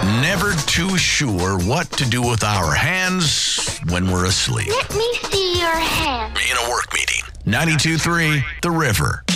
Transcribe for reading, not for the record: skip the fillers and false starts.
Never too sure what to do with our hands when we're asleep. Let me see your hand. In a work meeting. 92.3 The River.